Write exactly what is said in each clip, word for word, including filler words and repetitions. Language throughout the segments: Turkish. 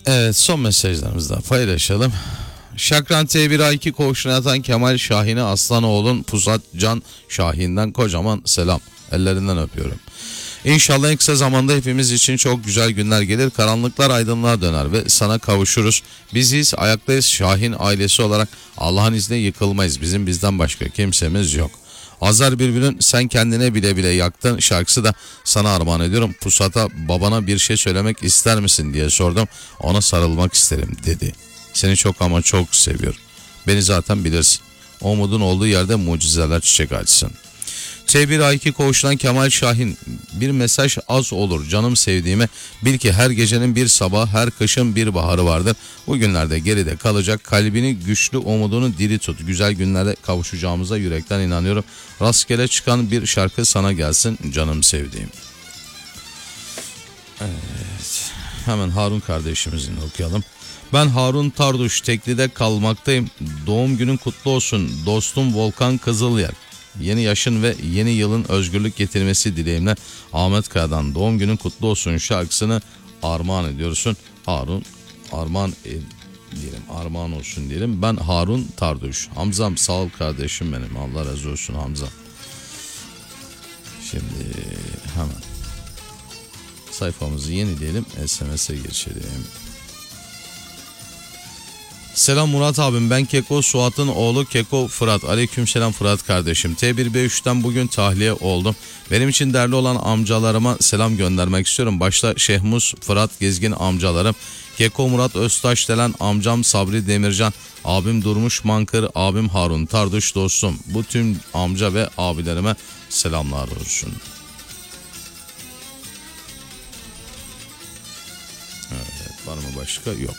Evet, son mesajlarımızı da paylaşalım. Şakran T bir A iki koğuşuna yatan Kemal Şahin'e Aslanoğlu'nun Pusat Can Şahin'den kocaman selam. Ellerinden öpüyorum. İnşallah en kısa zamanda hepimiz için çok güzel günler gelir. Karanlıklar aydınlığa döner ve sana kavuşuruz. Biziz, ayaktayız. Şahin ailesi olarak Allah'ın izniyle yıkılmayız. Bizim bizden başka kimsemiz yok. Azar Bülbül'ün Sen Kendine Bile Bile Yaktın şarkısı da sana armağan ediyorum. Pusat'a babana bir şey söylemek ister misin diye sordum. Ona sarılmak isterim dedi. Seni çok ama çok seviyor. Beni zaten bilirsin. Umudun olduğu yerde mucizeler çiçek açsın. T bir A iki koğuştan Kemal Şahin, bir mesaj az olur canım sevdiğime, bil ki her gecenin bir sabah, her kışın bir baharı vardır. Bugünlerde geride kalacak, kalbini güçlü, umudunu diri tut. Güzel günlerde kavuşacağımıza yürekten inanıyorum. Rastgele çıkan bir şarkı sana gelsin canım sevdiğim. Evet, hemen Harun kardeşimizin okuyalım. Ben Harun Tarduş, Tekli'de kalmaktayım. Doğum günün kutlu olsun dostum Volkan Kızılyer. Yeni yaşın ve yeni yılın özgürlük getirmesi dileğimle Ahmet Kaya'dan Doğum Günün Kutlu Olsun şarkısını armağan ediyorsun. Harun, armağan e, diyelim, armağan olsun diyelim. Ben Harun Tarduş. Hamzam sağ ol kardeşim benim. Allah razı olsun Hamza. Şimdi hemen sayfamızı yenileyelim. S M S'e geçelim. Selam Murat abim, ben Keko Suat'ın oğlu Keko Fırat. Aleykümselam Fırat kardeşim. T bir B üç'ten bugün tahliye oldum. Benim için değerli olan amcalarıma selam göndermek istiyorum. Başta Şehmus Fırat Gezgin amcalarım, Keko Murat Öztaş delen amcam Sabri Demircan, abim Durmuş Mankır, abim Harun Tarduş dostum. Bu tüm amca ve abilerime selamlar olsun. Evet, var mı başka? Yok.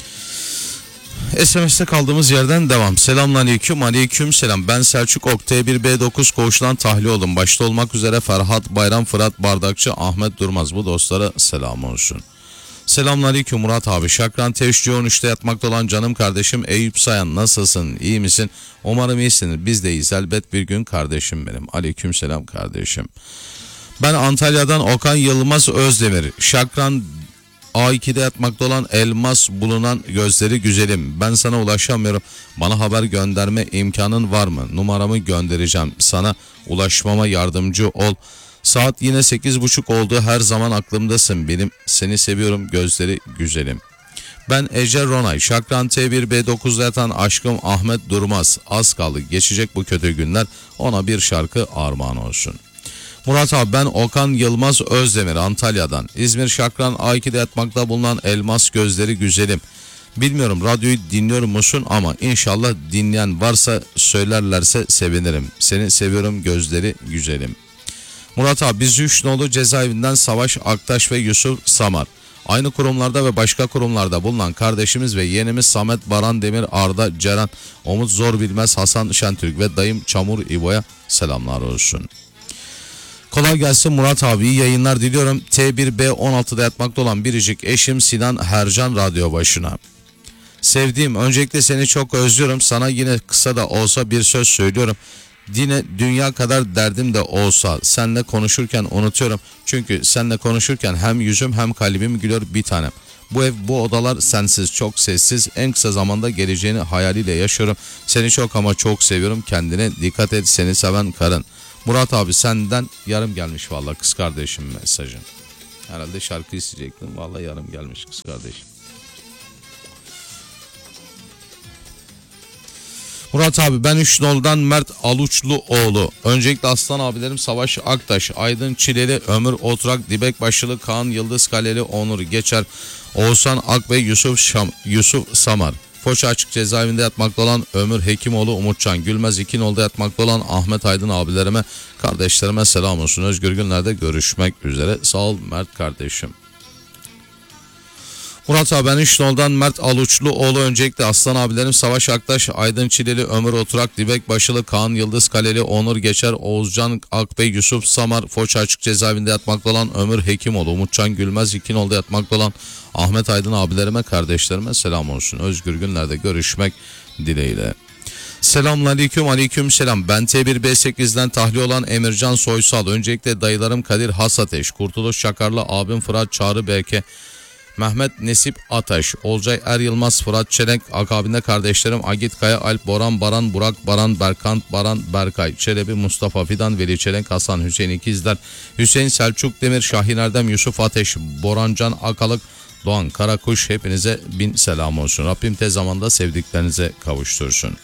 S M S'te kaldığımız yerden devam. Selamünaleyküm, aleyküm selam. Ben Selçuk Ok, T bir B dokuz koğuştan tahliye oldum. Başta olmak üzere Ferhat Bayram, Fırat Bardakçı, Ahmet Durmaz. Bu dostlara selam olsun. Selamünaleyküm Murat abi. Şakran T üç on üç'te yatmakta olan canım kardeşim Eyüp Sayan. Nasılsın? İyi misin? Umarım iyisindir. Biz de iyiyiz elbet bir gün kardeşim benim. Aleyküm selam kardeşim. Ben Antalya'dan Okan Yılmaz Özdemir. Şakran A iki'de yatmakta olan elmas bulunan gözleri güzelim. Ben sana ulaşamıyorum. Bana haber gönderme imkanın var mı? Numaramı göndereceğim. Sana ulaşmama yardımcı ol. Saat yine sekiz buçuk oldu. Her zaman aklımdasın benim. Seni seviyorum gözleri güzelim. Ben Ece Ronay. Şakran T bir B dokuz'da yatan aşkım Ahmet Durmaz. Az kaldı geçecek bu kötü günler. Ona bir şarkı armağan olsun. Murat abi, ben Okan Yılmaz Özdemir Antalya'dan. İzmir Şakran A iki'de yatmakta bulunan elmas gözleri güzelim. Bilmiyorum radyoyu dinliyor musun ama inşallah dinleyen varsa söylerlerse sevinirim. Seni seviyorum gözleri güzelim. Murat abi, biz üç nolu cezaevinden Savaş Aktaş ve Yusuf Samar. Aynı kurumlarda ve başka kurumlarda bulunan kardeşimiz ve yeğenimiz Samet Baran Demir, Arda Ceren, Umut Zor Bilmez, Hasan Şentürk ve dayım Çamur İbo'ya selamlar olsun. Kolay gelsin Murat abi, iyi yayınlar diliyorum. T bir B on altı'da yatmakta olan biricik eşim Sinan Hercan radyo başına. Sevdiğim, öncelikle seni çok özlüyorum. Sana yine kısa da olsa bir söz söylüyorum. Yine dünya kadar derdim de olsa seninle konuşurken unutuyorum. Çünkü seninle konuşurken hem yüzüm hem kalbim gülüyor bir tanem. Bu ev, bu odalar sensiz çok sessiz. En kısa zamanda geleceğini hayaliyle yaşıyorum. Seni çok ama çok seviyorum. Kendine dikkat et, seni seven karın. Murat abi, senden yarım gelmiş vallahi kız kardeşim mesajı. Herhalde şarkı isteyecektim. Vallahi yarım gelmiş kız kardeşim. Murat abi, ben üç noldan Mert Aluçluoğlu. Öncelikle aslan abilerim Savaş Aktaş, Aydın Çileli, Ömür Oturak, Dibek Başlı, Kaan Yıldız Kaleli, Onur Geçer, Oğuzhan Akbey, Yusuf Şam, Yusuf Samar. Foça Açık Cezaevinde yatmakta olan Ömür Hekimoğlu, Umutcan Gülmez, İkinoğlu'da yatmakta olan Ahmet Aydın abilerime, kardeşlerime selam olsun. Özgür günlerde görüşmek üzere. Sağ ol Mert kardeşim. Murat abi, ben üç noldan Mert Aluçluoğlu. Öncelikle aslan abilerim Savaş Aktaş, Aydın Çileli, Ömür Oturak, Dibek Başılı, Kaan Yıldız Kaleli, Onur Geçer, Oğuzcan Akbey, Yusuf Samar. Foça Açık Cezaevinde yatmakta olan Ömür Hekimoğlu, Umutcan Gülmez, İkinoğlu'da yatmakta olan Ahmet Aydın abilerime, kardeşlerime selam olsun. Özgür günlerde görüşmek dileğiyle. Selamünaleyküm, aleyküm selam. Ben T bir B sekiz'den tahliye olan Emircan Soysal. Öncelikle dayılarım Kadir Hasateş, Kurtuluş Çakarlı, abim Fırat Çağrı Berke, Mehmet Nesip Ataş, Olcay Er Yılmaz, Fırat Çelenk, akabinde kardeşlerim Agit Kaya, Alp Boran, Baran, Burak, Baran, Berkant, Baran, Berkay, Çelebi, Mustafa Fidan, Veli Çelenk, Hasan, Hüseyin İkizler, Hüseyin Selçuk Demir, Şahin Erdem, Yusuf Ateş, Borancan Akalık, Doğan Karakuş, hepinize bin selam olsun. Rabbim tez zamanda sevdiklerinize kavuştursun.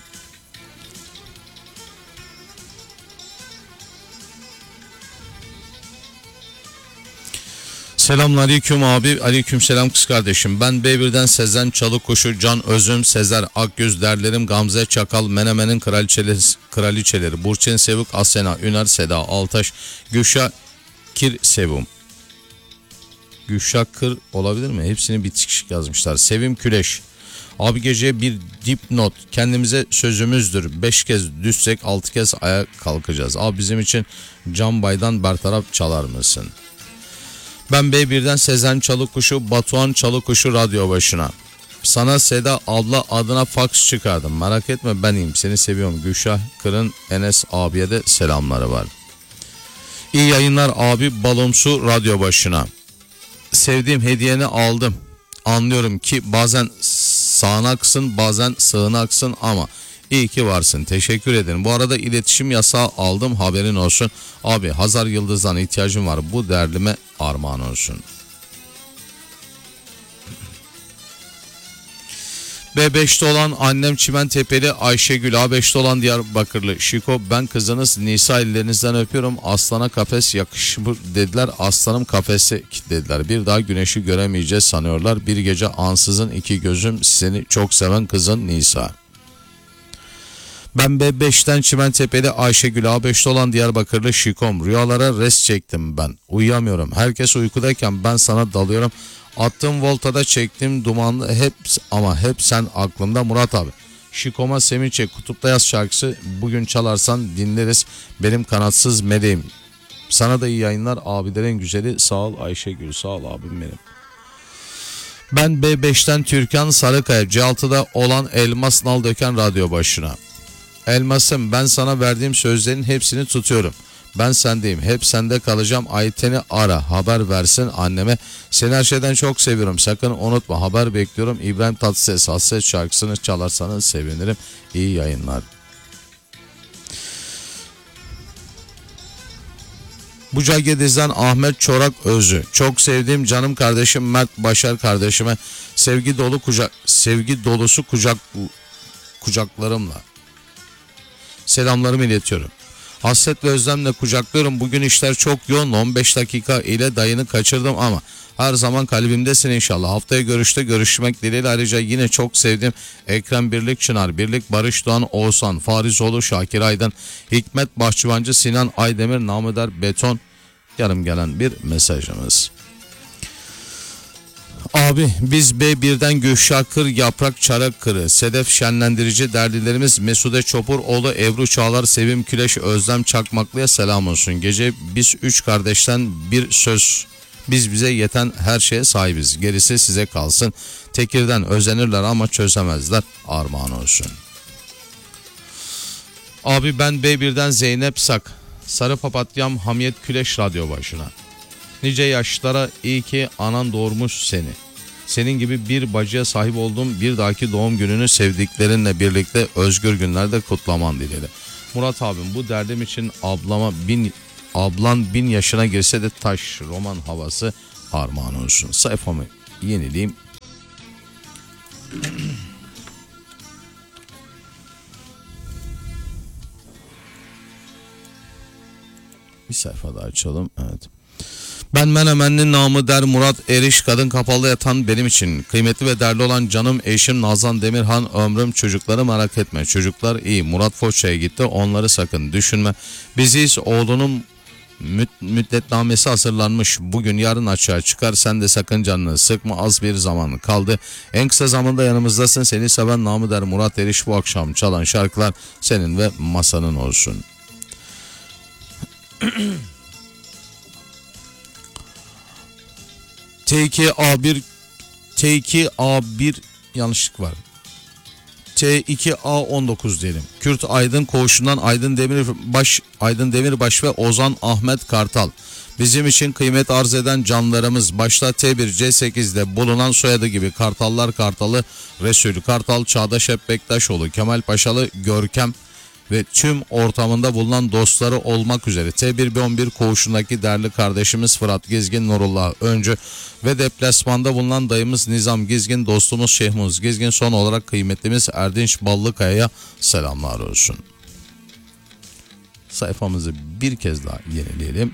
Selamünaleyküm abi. Aleykümselam kız kardeşim. Ben B bir'den Sezen Çalıkuşu, Can Özüm, Sezer Akgüz, Derlerim, Gamze Çakal, Menemen'in kraliçeleri, kraliçeleri Burçin Sevuk, Asena, Üner, Seda Altaş, Gülşah Kir Sevum. Gülşah Kır olabilir mi? Hepsini bitişik yazmışlar. Sevim Küleş. Abi geceye bir dipnot. Kendimize sözümüzdür. Beş kez düşsek altı kez ayağa kalkacağız. Abi bizim için Can Bay'dan bertaraf çalar mısın? Ben B bir'den Sezen Çalıkuşu, Batuhan Çalıkuşu radyo başına. Sana Seda abla adına faks çıkardım. Merak etme ben iyiyim. Seni seviyorum. Gülşah Kır'ın Enes abiye de selamları var. İyi yayınlar abi. Balomsu radyo başına. Sevdiğim hediyeni aldım. Anlıyorum ki bazen sağanaksın, bazen sığınaksın ama iyi ki varsın. Teşekkür ederim. Bu arada iletişim yasağı aldım, haberin olsun. Abi Hazar Yıldız'dan ihtiyacım var. Bu derdime armağan olsun. B beşte olan annem Çimentepeli Ayşegül, A beşte olan Diyarbakırlı Şiko, ben kızınız Nisa, ellerinizden öpüyorum. Aslana kafes yakışır dediler. Aslanım kafesi kilitlediler. Bir daha güneşi göremeyeceğiz sanıyorlar. Bir gece ansızın iki gözüm, seni çok seven kızın Nisa. Ben B beşten Çimentepeli Ayşegül, A beşte olan Diyarbakırlı Şikom, rüyalara res çektim ben. Uyuyamıyorum. Herkes uykudayken ben sana dalıyorum. Attığım voltada çektiğim dumanlı hep ama hep sen aklımda Murat abi. Şikom'a Sevinç'e Kutupta Yaz şarkısı bugün çalarsan dinleriz. Benim kanatsız meleğim. Sana da iyi yayınlar abilerin güzeli. Sağ ol Ayşegül, sağ ol abim benim. Ben B beşten Türkan Sarıkaya, C altıda olan Elmas Nal Döken radyo başına. Elmas'ım, ben sana verdiğim sözlerin hepsini tutuyorum. Ben sendeyim, hep sende kalacağım. Ayten'i ara, haber versin anneme. Seni her şeyden çok seviyorum, sakın unutma, haber bekliyorum. İbrahim Tatlıses Hasret şarkısını çalarsanız sevinirim. İyi yayınlar. Buca Gediz'den Ahmet Çorak Özü. Çok sevdiğim canım kardeşim Mert Başar kardeşime sevgi dolu kucak sevgi dolusu kucak kucaklarımla selamlarımı iletiyorum. Hasret ve özlemle kucaklıyorum. Bugün işler çok yoğun. on beş dakika ile dayını kaçırdım ama her zaman kalbimdesin inşallah. Haftaya görüşte görüşmek dileğiyle. Ayrıca yine çok sevdiğim Ekrem Birlik Çınar, Birlik Barış Doğan, Oğuzhan, Farizoğlu, Şakir Aydın, Hikmet Bahçıvancı, Sinan Aydemir, Namıder Beton yarım gelen bir mesajımız. Abi biz B bir'den Gülşah Kır, Yaprak Çarak Kırı, Sedef Şenlendirici, derdilerimiz Mesude Çopuroğlu, Ebru Çağlar, Sevim Küleş, Özlem Çakmaklı'ya selam olsun. Gece biz üç kardeşten bir söz, biz bize yeten her şeye sahibiz, gerisi size kalsın. Tekirden özenirler ama çözemezler, armağan olsun. Abi ben B bir'den Zeynep Sak, Sarı Papatyam Hamiyet Küleş radyo başına. Nice yaşlara iyi ki anan doğurmuş seni. Senin gibi bir bacıya sahip olduğum bir dahaki doğum gününü sevdiklerinle birlikte özgür günlerde kutlaman dileğiyle. Murat abim, bu derdim için ablama bin, ablan bin yaşına girse de taş roman havası armağan olsun. Sayfamı yenileyim. Bir sayfa daha açalım. Evet. Ben Menemenli namı der Murat Eriş, kadın kapalı yatan benim için. Kıymetli ve değerli olan canım eşim Nazan Demirhan, ömrüm, çocukları merak etme. Çocuklar iyi. Murat Foça'ya gitti, onları sakın düşünme. Biziz, oğlunun müd müddetnamesi hazırlanmış. Bugün yarın açığa çıkar, sen de sakın canını sıkma, az bir zaman kaldı. En kısa zamanda yanımızdasın, seni seven namı der Murat Eriş. Bu akşam çalan şarkılar senin ve masanın olsun. T iki A bir T iki A bir yanlışlık var. T iki A on dokuz diyelim. Kürt Aydın koğuşundan Aydın Demirbaş, Aydın Demirbaş ve Ozan Ahmet Kartal. Bizim için kıymet arz eden canlarımız başta T bir C sekizde bulunan soyadı gibi Kartallar Kartalı, Resul Kartal, Çağdaş Hep Bektaşoğlu, Kemal Paşalı, Görkem ve tüm ortamında bulunan dostları olmak üzere T bir B on bir koğuşundaki değerli kardeşimiz Fırat Gizgin, Nurullah Öncü ve deplasmanda bulunan dayımız Nizam Gizgin, dostumuz Şehmuz Gizgin, son olarak kıymetlimiz Erdinç Ballıkaya'ya selamlar olsun. Sayfamızı bir kez daha yenileyelim.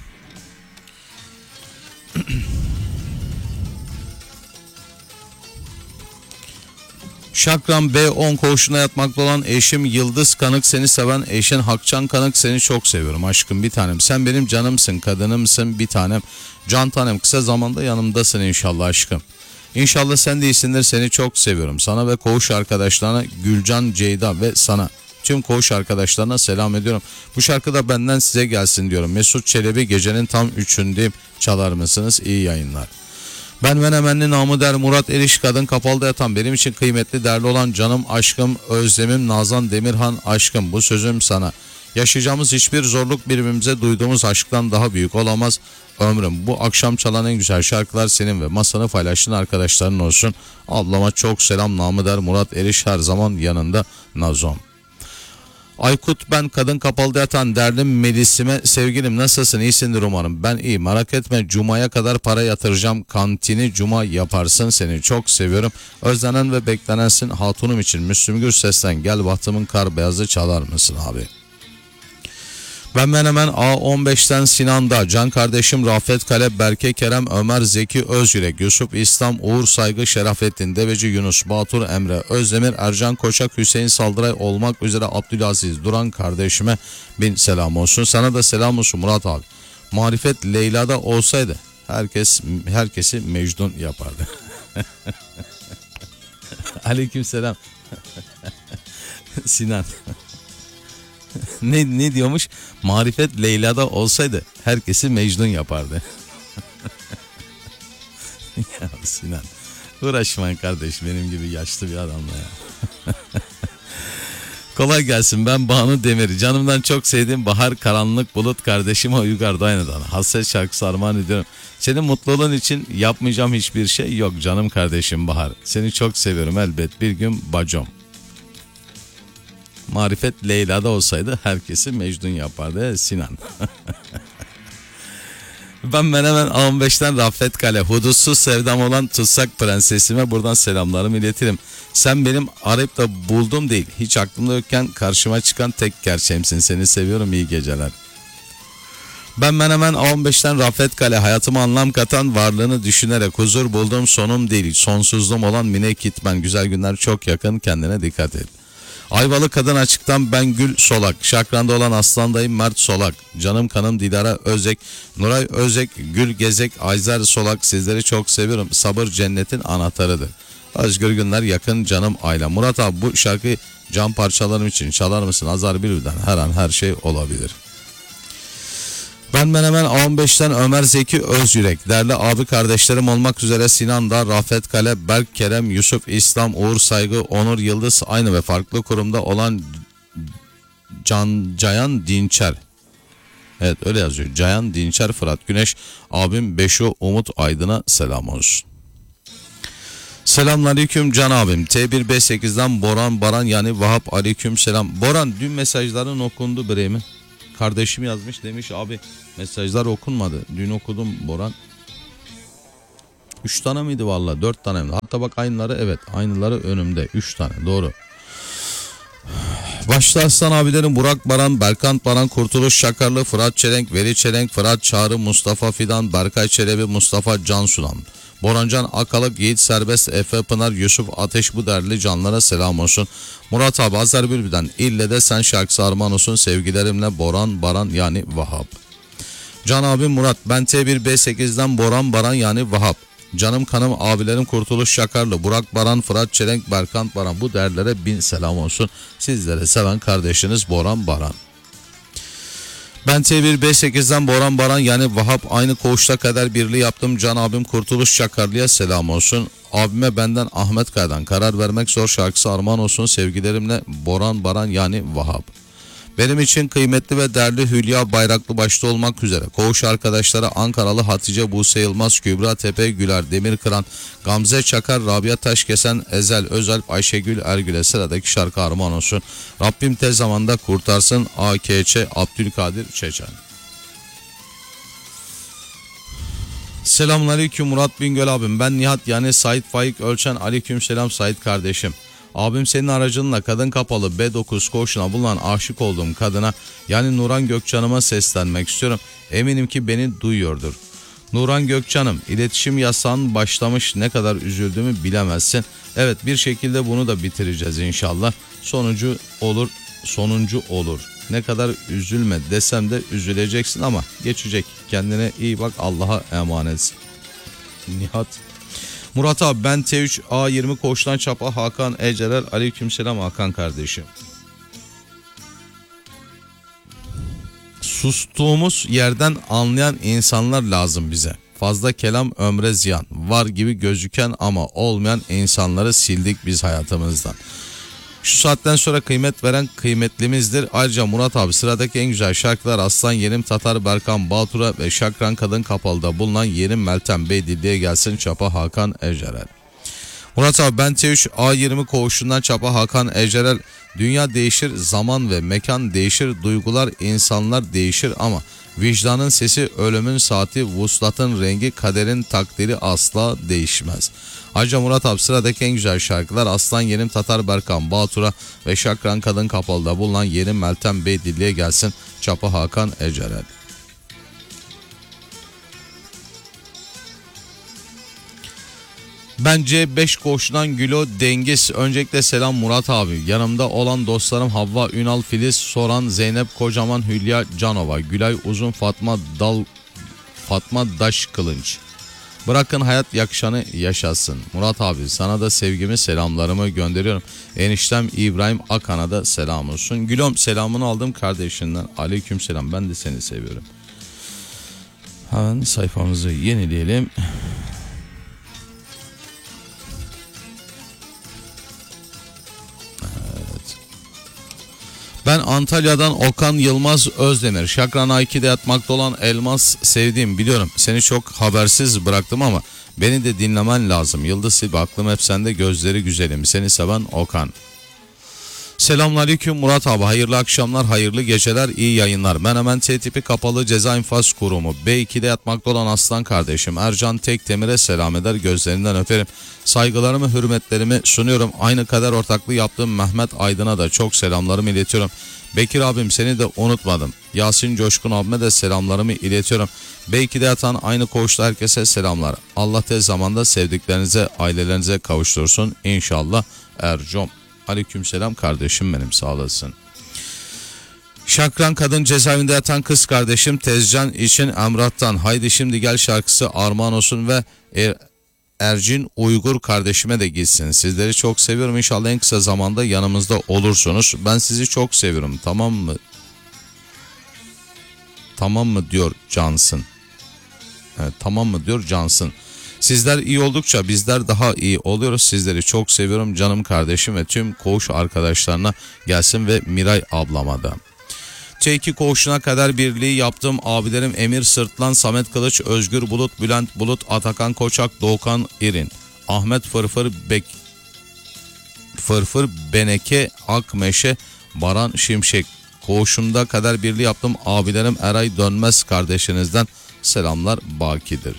Şakran B on koğuşuna yatmakta olan eşim Yıldız Kanık, seni seven eşin Hakcan Kanık, seni çok seviyorum aşkım bir tanem. Sen benim canımsın, kadınımsın bir tanem. Can tanem, kısa zamanda yanımdasın inşallah aşkım. İnşallah sen de iyisindir, seni çok seviyorum. Sana ve koğuş arkadaşlarına Gülcan, Ceyda ve sana tüm koğuş arkadaşlarına selam ediyorum. Bu şarkı da benden size gelsin diyorum. Mesut Çelebi, gecenin tam üçündeyim, çalar mısınız? İyi yayınlar. Ben Menemenli namı der Murat Eriş, kadın kapalıda yatan benim için kıymetli değerli olan canım aşkım özlemim Nazan Demirhan aşkım, bu sözüm sana. Yaşayacağımız hiçbir zorluk birbirimize duyduğumuz aşktan daha büyük olamaz. Ömrüm, bu akşam çalan en güzel şarkılar senin ve masanı paylaştığın arkadaşların olsun. Ablama çok selam, namı der Murat Eriş, her zaman yanında Nazon. Aykut, ben kadın kapalıda yatan derdim Melis'ime, sevgilim nasılsın, iyisindir umarım. Ben iyi, merak etme, Cuma'ya kadar para yatıracağım, kantini Cuma yaparsın, seni çok seviyorum. Özlenen ve beklenensin hatunum için Müslüm Gürses'ten Gel Bahtımın Kar Beyazı çalar mısın abi? Ben ben hemen A on beşten Sinan'da can kardeşim Rafet Kale, Berke Kerem, Ömer Zeki Özyürek, Yusuf İslam, Uğur Saygı, Şerafettin Deveci, Yunus Batur, Emre Özdemir, Ercan Koçak, Hüseyin Saldıray olmak üzere Abdülaziz Duran kardeşime bin selam olsun. Sana da selam olsun Murat abi. Marifet Leyla'da olsaydı herkes herkesi Mecnun yapardı. Aleyküm selam. Sinan. ne, ne diyormuş? Marifet Leyla'da olsaydı herkesi Mecnun yapardı. Ya Sinan, uğraşmayın kardeş benim gibi yaşlı bir adamla ya. Kolay gelsin, ben Banu Demir. Canımdan çok sevdiğim Bahar Karanlık Bulut kardeşime Uygar Dayanı'dan hasret şarkısı armağan ediyorum. Senin mutluluğun için yapmayacağım hiçbir şey yok canım kardeşim Bahar. Seni çok seviyorum, elbet bir gün bacım. Marifet Leyla'da olsaydı herkesi Mecnun yapardı Sinan. Ben ben hemen A on beşten Rafet Kale, hudutsuz sevdam olan tutsak prensesime buradan selamlarımı iletirim. Sen benim arayıp da buldum değil, hiç aklımda yokken karşıma çıkan tek gerçeğimsin, seni seviyorum, iyi geceler. Ben ben hemen A on beşten Rafet Kale, hayatıma anlam katan, varlığını düşünerek huzur buldum, sonum değil sonsuzluğum olan Mine Kitmen, güzel günler çok yakın, kendine dikkat et. Ayvalı Kadın Açık'tan ben Gül Solak, Şakran'da olan Aslan dayım Mert Solak, canım kanım Dilara Özek, Nuray Özek, Gül Gezek, Ayzer Solak, sizleri çok seviyorum, sabır cennetin anahtarıdır. Özgür günler yakın canım aile. Murat abi, bu şarkıyı can parçalarım için çalar mısın? Azar Bülbül'den her an her şey olabilir. Ben ben hemen A on beşten Ömer Zeki Özyürek, değerli abi kardeşlerim olmak üzere Sinan'da, Rafet Kale, Berk Kerem, Yusuf İslam, Uğur Saygı, Onur Yıldız, aynı ve farklı kurumda olan Can Cayan Dinçer. Evet öyle yazıyor. Cayan Dinçer, Fırat Güneş, abim Beşo Umut Aydın'a selam olsun. Selamünaleyküm can abim. T bir B sekizden Boran Baran yani Vahap, aleyküm selam. Boran, dün mesajların okundu bre mi? Kardeşim yazmış, demiş abi mesajlar okunmadı. Dün okudum Boran. Üç tane miydi valla? Dört tane mi? Hatta bak aynıları, evet aynıları önümde. Üç tane doğru. Başta Aslan abilerin Burak Baran, Berkant Baran, Kurtuluş Şakarlı, Fırat Çelenk, Veli Çelenk, Fırat Çağrı, Mustafa Fidan, Berkay Çelebi, Mustafa Cansulan, Borancan Akalık, Yiğit Serbest, Efe Pınar, Yusuf Ateş, bu değerli canlara selam olsun. Murat abi Azar Bülbül'den ille de sen şarkısı armağan olsun, sevgilerimle Boran Baran yani Vahap. Can abim Murat, ben T bir B sekizden Boran Baran yani Vahap. Canım kanım abilerim Kurtuluş Şakarlı, Burak Baran, Fırat Çelenk, Berkant Baran, bu değerlere bin selam olsun. Sizlere seven kardeşiniz Boran Baran. Ben T bir B sekizden Boran Baran yani Vahap, aynı koğuşta kader birliği yaptım. Can abim Kurtuluş Şakarlı'ya selam olsun. Abime benden Ahmet Kaya'dan karar vermek zor şarkısı armağan olsun, sevgilerimle Boran Baran yani Vahap. Benim için kıymetli ve değerli Hülya Bayraklı başta olmak üzere koğuş arkadaşları Ankaralı Hatice Buse Yılmaz, Kübra Tepe Güler, Demirkıran, Gamze Çakar, Rabia Taşkesen, Ezel Özalp, Ayşegül Ergül'e sıradaki şarkı armağan olsun. Rabbim tez zamanda kurtarsın. A K Ç Abdülkadir Çeçen. Selamünaleyküm Murat Bingöl abim. Ben Nihat yani Sait Faik Ölçen. Aleyküm selam Sait kardeşim. Abim senin aracınla Kadın Kapalı B dokuz koğuşuna bulunan aşık olduğum kadına yani Nuran Gökçan'ıma seslenmek istiyorum. Eminim ki beni duyuyordur. Nuran Gökçan'ım, iletişim yasağın başlamış, ne kadar üzüldüğümü bilemezsin. Evet, bir şekilde bunu da bitireceğiz inşallah. Sonucu olur, sonuncu olur. Ne kadar üzülme desem de üzüleceksin ama geçecek. Kendine iyi bak, Allah'a emanetsin. Nihat. Murat abi ben T üç A yirmi koğuştan çapa Hakan Ecerer. Aleykümselam Hakan kardeşim. Sustuğumuz yerden anlayan insanlar lazım bize. Fazla kelam ömre ziyan. Var gibi gözüken ama olmayan insanları sildik biz hayatımızdan. Şu saatten sonra kıymet veren kıymetlimizdir. Ayrıca Murat abi sıradaki en güzel şarkılar Aslan Yenim, Tatar Berkan Batur'a ve Şakran Kadın Kapalı'da bulunan Yerim Meltem Beydilli'ye gelsin çapa Hakan Ecerer. Murat abi ben T üç A yirmi koğuşundan çapa Hakan Ecerer. Dünya değişir, zaman ve mekan değişir, duygular, insanlar değişir ama vicdanın sesi, ölümün saati, vuslatın rengi, kaderin takdiri asla değişmez. Ayrıca Murat abi sıradaki en güzel şarkılar Aslan Yenim, Tatar Berkan Batur'a ve Şakran Kadın Kapalı'da bulunan Yerim Meltem Beydilli'ye gelsin çapa Hakan Ecerer. Ben C beş koğuşundan Gülo Dengiz. Öncelikle selam Murat abi. Yanımda olan dostlarım Havva Ünal, Filiz Soran, Zeynep Kocaman, Hülya Canova, Gülay Uzun, Fatma Dal, Fatma Daş Kılınç. Bırakın hayat yakışanı yaşasın. Murat abi sana da sevgimi, selamlarımı gönderiyorum. Eniştem İbrahim Akan'a da selam olsun. Gülüm selamını aldım kardeşinden. Aleyküm selam, ben de seni seviyorum. Hemen sayfamızı yenileyelim. Ben Antalya'dan Okan Yılmaz Özdemir. Şakran A iki'de yatmakta olan Elmas sevdiğim, biliyorum. Seni çok habersiz bıraktım ama beni de dinlemen lazım. Yıldız Silbe aklım hep sende, gözleri güzelim. Seni seven Okan. Selamünaleyküm Murat abi. Hayırlı akşamlar, hayırlı geceler, iyi yayınlar. Ben hemen T tipi kapalı ceza infaz kurumu B iki'de yatmakta olan Aslan kardeşim Ercan Tekdemir'e selam eder, gözlerinden öperim. Saygılarımı, hürmetlerimi sunuyorum. Aynı kader ortaklığı yaptığım Mehmet Aydın'a da çok selamlarımı iletiyorum. Bekir abim seni de unutmadım. Yasin Coşkun abime de selamlarımı iletiyorum. B iki'de yatan aynı koğuşta herkese selamlar. Allah tez zamanda sevdiklerinize, ailelerinize kavuştursun İnşallah. Ercom. Aleykümselam kardeşim benim, sağ olasın. Şakran Kadın cezaevinde yatan kız kardeşim Tezcan için Emrah'tan Haydi Şimdi Gel şarkısı armağan olsun ve er, Ercin Uygur kardeşime de gitsin. Sizleri çok seviyorum, İnşallah en kısa zamanda yanımızda olursunuz. Ben sizi çok seviyorum, tamam mı? Tamam mı diyor Cansın. Evet, tamam mı diyor Cansın. Sizler iyi oldukça bizler daha iyi oluyoruz. Sizleri çok seviyorum canım kardeşim ve tüm koğuş arkadaşlarına gelsin ve Miray ablama da. T iki koğuşuna kadar birliği yaptığım abilerim Emir Sırtlan, Samet Kılıç, Özgür Bulut, Bülent Bulut, Atakan Koçak, Doğukan İrin, Ahmet Fırfır Bek, Fırfır Beneke Akmeşe, Baran Şimşek. Koğuşumda kadar birliği yaptığım abilerim Eray Dönmez kardeşinizden selamlar bakidir.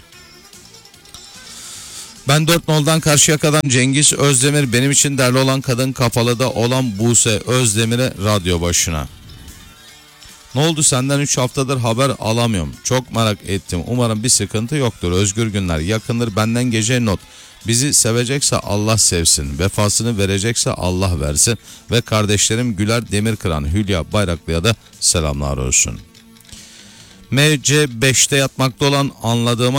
Ben dört noldan Karşıyaka'dan Cengiz Özdemir. Benim için değerli olan Kadın Kapalı'da olan Buse Özdemir'e radyo başına. Ne oldu, senden üç haftadır haber alamıyorum. Çok merak ettim. Umarım bir sıkıntı yoktur. Özgür günler yakındır. Benden gece not. Bizi sevecekse Allah sevsin. Vefasını verecekse Allah versin. Ve kardeşlerim Güler Demirkıran, Hülya Bayraklı'ya da selamlar olsun. M C beşte yatmakta olan anladığıma